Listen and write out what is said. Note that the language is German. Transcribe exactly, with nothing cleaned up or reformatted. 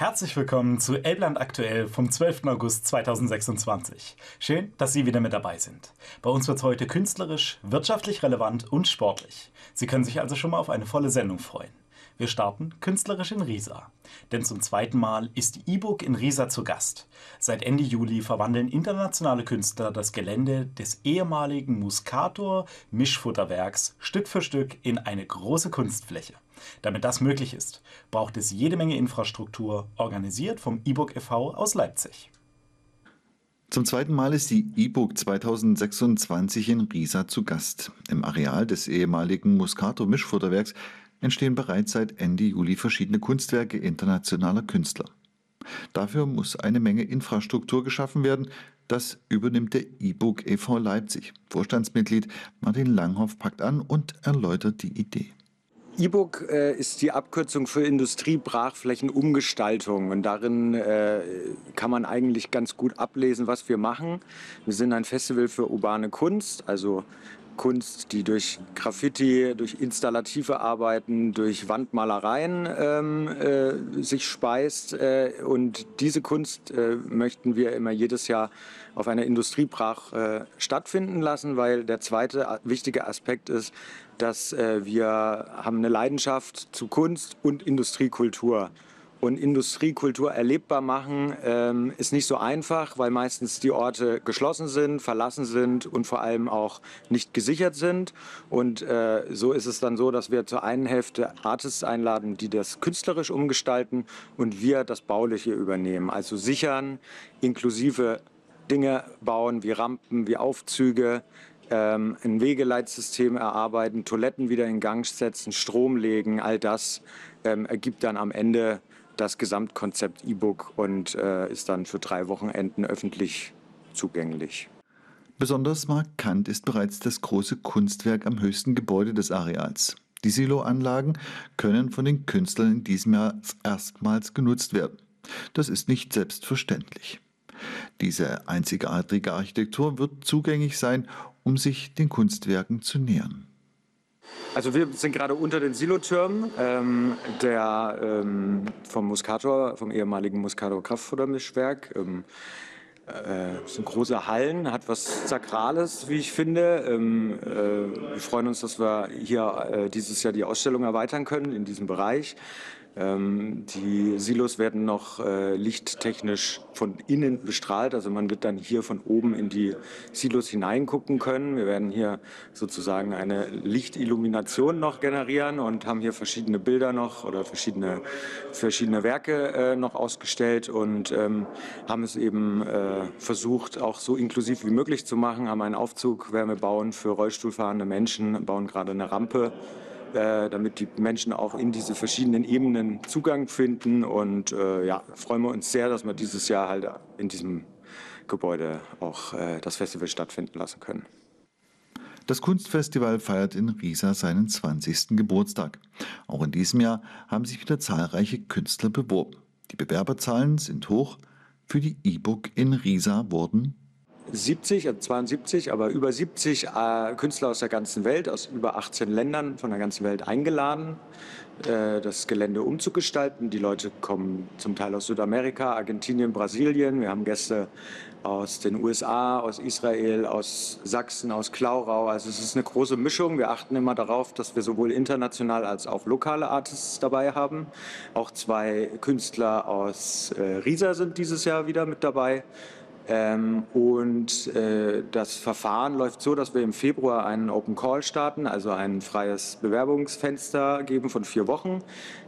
Herzlich willkommen zu Elbland aktuell vom zwölften August zweitausendsechsundzwanzig. Schön, dass Sie wieder mit dabei sind. Bei uns wird es heute künstlerisch, wirtschaftlich relevant und sportlich. Sie können sich also schon mal auf eine volle Sendung freuen. Wir starten künstlerisch in Riesa. Denn zum zweiten Mal ist die E-Book in Riesa zu Gast. Seit Ende Juli verwandeln internationale Künstler das Gelände des ehemaligen Muscator Mischfutterwerks Stück für Stück in eine große Kunstfläche. Damit das möglich ist, braucht es jede Menge Infrastruktur, organisiert vom E-Book e V aus Leipzig. Zum zweiten Mal ist die E-Book zweitausendsechsundzwanzig in Riesa zu Gast. Im Areal des ehemaligen Muscator Mischfutterwerks entstehen bereits seit Ende Juli verschiedene Kunstwerke internationaler Künstler. Dafür muss eine Menge Infrastruktur geschaffen werden. Das übernimmt der E-Book e V Leipzig. Vorstandsmitglied Martin Langhoff packt an und erläutert die Idee. E-Book äh, ist die Abkürzung für Industriebrachflächenumgestaltung und darin äh, kann man eigentlich ganz gut ablesen, was wir machen. Wir sind ein Festival für urbane Kunst, also Kunst, die durch Graffiti, durch installative Arbeiten, durch Wandmalereien ähm, äh, sich speist. Äh, und diese Kunst äh, möchten wir immer jedes Jahr auf einer Industriebrach äh, stattfinden lassen, weil der zweite wichtige Aspekt ist, dass äh, wir haben eine Leidenschaft zu Kunst und Industriekultur. Und Industriekultur erlebbar machen ähm, ist nicht so einfach, weil meistens die Orte geschlossen sind, verlassen sind und vor allem auch nicht gesichert sind. Und äh, so ist es dann so, dass wir zur einen Hälfte Artists einladen, die das künstlerisch umgestalten und wir das Bauliche übernehmen. Also sichern, inklusive Dinge bauen wie Rampen, wie Aufzüge, ähm, ein Wegeleitsystem erarbeiten, Toiletten wieder in Gang setzen, Strom legen. All das ähm, ergibt dann am Ende das Gesamtkonzept E-Book und äh, ist dann für drei Wochenenden öffentlich zugänglich. Besonders markant ist bereits das große Kunstwerk am höchsten Gebäude des Areals. Die Silo-Anlagen können von den Künstlern in diesem Jahr erstmals genutzt werden. Das ist nicht selbstverständlich. Diese einzigartige Architektur wird zugänglich sein, um sich den Kunstwerken zu nähern. Also wir sind gerade unter den Silotürmen, ähm, der ähm, vom Muscator, vom ehemaligen Muscator Kraftfuttermischwerk. Ähm, äh, das sind große Hallen, hat was Sakrales, wie ich finde. Ähm, äh, wir freuen uns, dass wir hier äh, dieses Jahr die Ausstellung erweitern können in diesem Bereich. Ähm, die Silos werden noch äh, lichttechnisch von innen bestrahlt, also man wird dann hier von oben in die Silos hineingucken können. Wir werden hier sozusagen eine Lichtillumination noch generieren und haben hier verschiedene Bilder noch oder verschiedene, verschiedene Werke äh, noch ausgestellt und ähm, haben es eben äh, versucht, auch so inklusiv wie möglich zu machen, haben einen Aufzug, werden wir bauen für rollstuhlfahrende Menschen, bauen gerade eine Rampe, damit die Menschen auch in diese verschiedenen Ebenen Zugang finden. Und äh, ja, freuen wir uns sehr, dass wir dieses Jahr halt in diesem Gebäude auch äh, das Festival stattfinden lassen können. Das Kunstfestival feiert in Riesa seinen zwanzigsten Geburtstag. Auch in diesem Jahr haben sich wieder zahlreiche Künstler beworben. Die Bewerberzahlen sind hoch. Für die E-Book in Riesa wurden siebzig, also zweiundsiebzig, aber über siebzig äh, Künstler aus der ganzen Welt, aus über achtzehn Ländern von der ganzen Welt eingeladen, äh, das Gelände umzugestalten. Die Leute kommen zum Teil aus Südamerika, Argentinien, Brasilien. Wir haben Gäste aus den U S A, aus Israel, aus Sachsen, aus Klaurau. Also es ist eine große Mischung. Wir achten immer darauf, dass wir sowohl international als auch lokale Artists dabei haben. Auch zwei Künstler aus äh, Riesa sind dieses Jahr wieder mit dabei. Ähm, und äh, das Verfahren läuft so, dass wir im Februar einen Open Call starten, also ein freies Bewerbungsfenster geben von vier Wochen.